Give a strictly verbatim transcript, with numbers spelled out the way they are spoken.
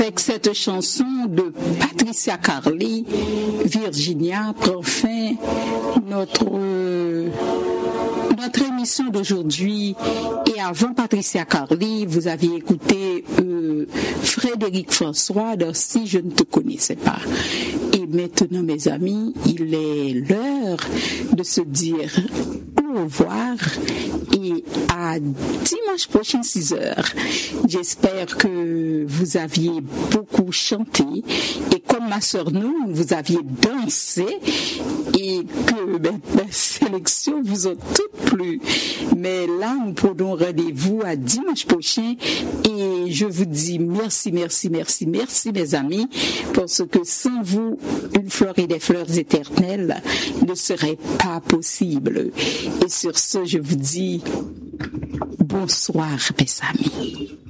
Avec cette chanson de Patricia Carly, Virginia prend fin notre, euh, notre émission d'aujourd'hui. Et avant Patricia Carly, vous aviez écouté euh, Frédéric François dans Si je ne te connaissais pas. Et maintenant, mes amis, il est l'heure de se dire au revoir et à dimanche prochain six heures. J'espère que vous aviez beaucoup chanté et comme ma sœur nous, vous aviez dansé et que ben, la sélection vous a toutes plu. Mais là, nous prenons rendez-vous à dimanche prochain et je vous dis merci, merci, merci, merci mes amis, parce que sans vous, une fleur et des fleurs éternelles ne serait pas possible. Et sur ce, je vous dis bonsoir mes amis.